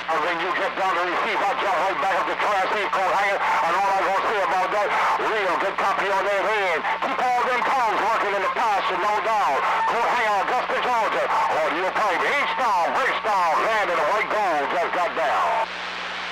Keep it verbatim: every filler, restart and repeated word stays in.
And when you get down to receive, I'll jump right back up to try to see Cole hanging. And all I'm going to say about that, real good company on their hand. Keep all them tongues working in the pasture, no doubt. Cole hanging.